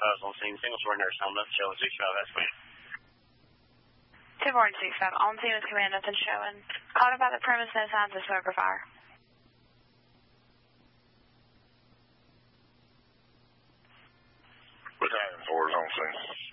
cars on scene. Single story nurse helmet, showing 65, that's me. 2-4-65, on scene with command, nothing showing. Caught about the premise, no signs of smoke or fire. Battalion 4 is on scene.